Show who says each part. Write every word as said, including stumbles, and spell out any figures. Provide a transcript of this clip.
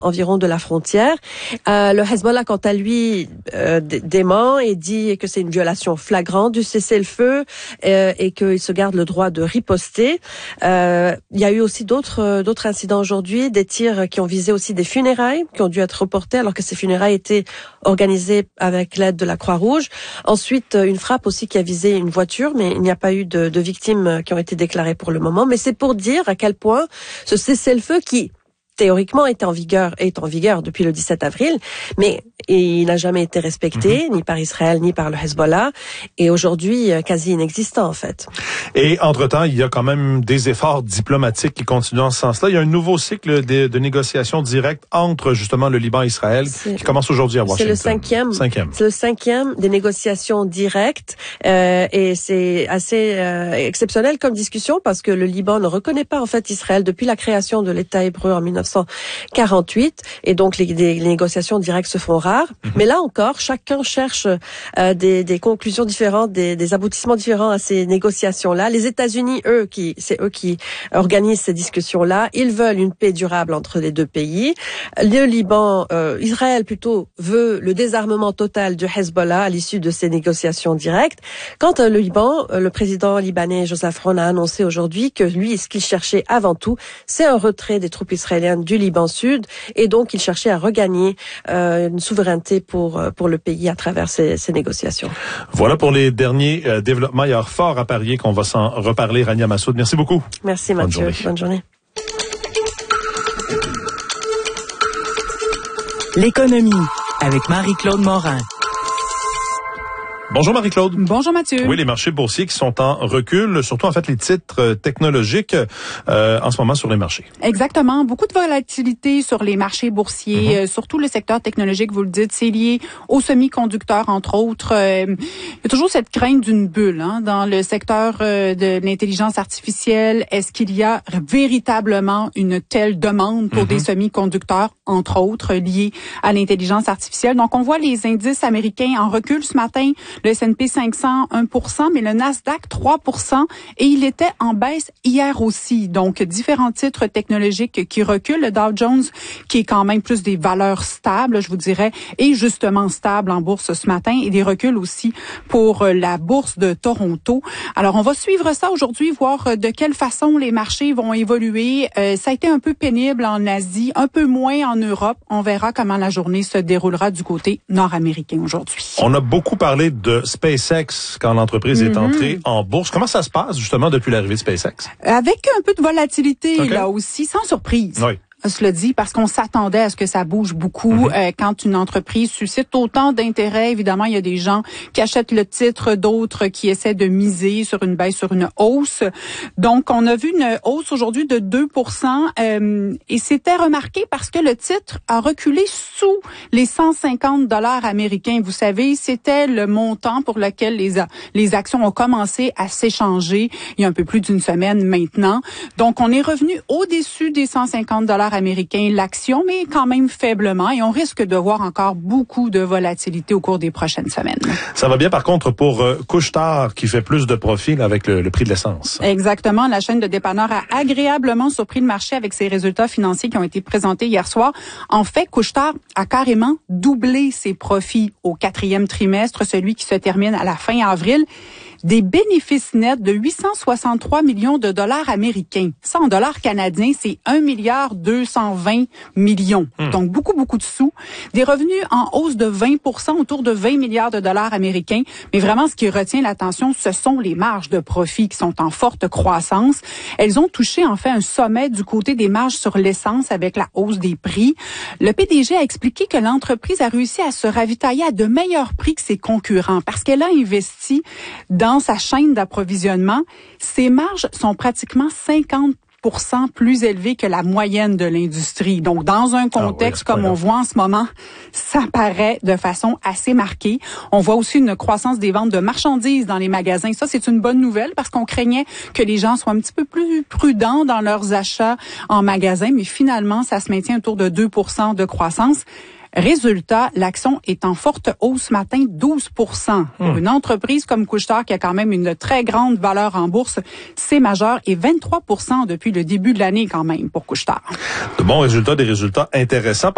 Speaker 1: environ de la frontière. Euh, le Hezbollah, quant à lui, euh, dément et dit que c'est une violation flagrante du cessez-le-feu euh, et qu'il se garde le droit de riposter. Euh, il y a eu aussi d'autres d'autres incidents aujourd'hui, des tirs qui ont visé aussi des funérailles, qui ont dû être reportés alors que ces funérailles étaient organisées avec l'aide de la Croix-Rouge. Ensuite, une frappe aussi qui a visé une voiture, mais il n'y a pas eu de, de victimes qui ont été déclarées pour le moment. Mais c'est pour dire à quel point ce cessez-le-feu qui théoriquement est en vigueur, est en vigueur depuis le dix-sept avril, mais il n'a jamais été respecté, mmh. ni par Israël, ni par le Hezbollah, et aujourd'hui, quasi inexistant, en fait.
Speaker 2: Et entre-temps, il y a quand même des efforts diplomatiques qui continuent dans ce sens-là. Il y a un nouveau cycle de, de négociations directes entre, justement, le Liban et Israël, c'est, qui commence aujourd'hui à Washington.
Speaker 1: C'est le cinquième.
Speaker 2: Cinquième.
Speaker 1: C'est le cinquième des négociations directes, euh, et c'est assez euh, exceptionnel comme discussion, parce que le Liban ne reconnaît pas, en fait, Israël depuis la création de l'État hébreu en mille neuf cent quarante-huit, et donc les, les, les négociations directes se font rares. Mm-hmm. Mais là encore, chacun cherche euh, des, des conclusions différentes, des, des aboutissements différents à ces négociations-là. Les États-Unis, eux, qui c'est eux qui organisent ces discussions-là, ils veulent une paix durable entre les deux pays. Le Liban, euh, Israël plutôt, veut le désarmement total du Hezbollah à l'issue de ces négociations directes. Quant à le Liban, le président libanais Joseph Aoun a annoncé aujourd'hui que lui, ce qu'il cherchait avant tout, c'est un retrait des troupes israéliennes du Liban Sud, et donc il cherchait à regagner euh, une souveraineté pour pour le pays à travers ces, ces négociations.
Speaker 2: Voilà pour les derniers euh, développements. Il y a fort à parier qu'on va s'en reparler. Rania Massoud, merci beaucoup.
Speaker 1: Merci Mathieu. Bonne journée. Bonne journée.
Speaker 3: L'économie avec Marie-Claude Morin.
Speaker 2: Bonjour Marie-Claude.
Speaker 4: Bonjour Mathieu.
Speaker 2: Oui, les marchés boursiers qui sont en recul, surtout en fait les titres technologiques euh, en ce moment sur les marchés.
Speaker 4: Exactement. Beaucoup de volatilité sur les marchés boursiers, mm-hmm. euh, surtout le secteur technologique, vous le dites, c'est lié aux semi-conducteurs, entre autres. Euh, il y a toujours cette crainte d'une bulle hein, dans le secteur euh, de l'intelligence artificielle. Est-ce qu'il y a véritablement une telle demande pour mm-hmm. des semi-conducteurs, entre autres, liés à l'intelligence artificielle? Donc, on voit les indices américains en recul ce matin. Le S and P cinq cents, un pour cent, mais le Nasdaq, trois pour cent, et il était en baisse hier aussi. Donc, différents titres technologiques qui reculent. Le Dow Jones, qui est quand même plus des valeurs stables, je vous dirais, est justement stable en bourse ce matin, et des reculs aussi pour la bourse de Toronto. Alors, on va suivre ça aujourd'hui, voir de quelle façon les marchés vont évoluer. Euh, ça a été un peu pénible en Asie, un peu moins en Europe. On verra comment la journée se déroulera du côté nord-américain aujourd'hui.
Speaker 2: On a beaucoup parlé de de SpaceX quand l'entreprise mm-hmm. est entrée en bourse. Comment ça se passe justement depuis l'arrivée de SpaceX?
Speaker 4: Avec un peu de volatilité okay. là aussi, sans surprise.
Speaker 2: Oui.
Speaker 4: Cela dit, parce qu'on s'attendait à ce que ça bouge beaucoup. Mm-hmm. Euh, quand une entreprise suscite autant d'intérêt, évidemment, il y a des gens qui achètent le titre, d'autres qui essaient de miser sur une baisse, sur une hausse. Donc, on a vu une hausse aujourd'hui de deux pour cent euh, et c'était remarqué parce que le titre a reculé sous les cent cinquante dollars américains. Vous savez, c'était le montant pour lequel les, les actions ont commencé à s'échanger il y a un peu plus d'une semaine maintenant. Donc, on est revenu au-dessus des cent cinquante dollars américain l'action, mais quand même faiblement, et on risque de voir encore beaucoup de volatilité au cours des prochaines semaines.
Speaker 2: Ça va bien par contre pour euh, Couche-Tard qui fait plus de profit là, avec le, le prix de l'essence.
Speaker 4: Exactement, la chaîne de dépanneurs a agréablement surpris le marché avec ses résultats financiers qui ont été présentés hier soir. En fait, Couche-Tard a carrément doublé ses profits au quatrième trimestre, celui qui se termine à la fin avril. Des bénéfices nets de huit cent soixante-trois millions de dollars américains. Ça, en dollars canadiens, c'est un milliard deux cent vingt millions. Mmh. Donc, beaucoup, beaucoup de sous. Des revenus en hausse de vingt pour cent, autour de vingt milliards de dollars américains. Mais vraiment, ce qui retient l'attention, ce sont les marges de profit qui sont en forte croissance. Elles ont touché, en fait, un sommet du côté des marges sur l'essence avec la hausse des prix. Le P D G a expliqué que l'entreprise a réussi à se ravitailler à de meilleurs prix que ses concurrents parce qu'elle a investi dans Dans sa chaîne d'approvisionnement, ses marges sont pratiquement cinquante pour cent plus élevées que la moyenne de l'industrie. Donc, dans un contexte ah oui, comme on voit en ce moment, ça paraît de façon assez marquée. On voit aussi une croissance des ventes de marchandises dans les magasins. Ça, c'est une bonne nouvelle parce qu'on craignait que les gens soient un petit peu plus prudents dans leurs achats en magasin, mais finalement, ça se maintient autour de deux pour cent de croissance. Résultat, l'action est en forte hausse ce matin, douze pour cent. Pour mmh. une entreprise comme Couche-Tard qui a quand même une très grande valeur en bourse, c'est majeur et vingt-trois pour cent depuis le début de l'année quand même pour Couche-Tard.
Speaker 2: De bons résultats, des résultats intéressants.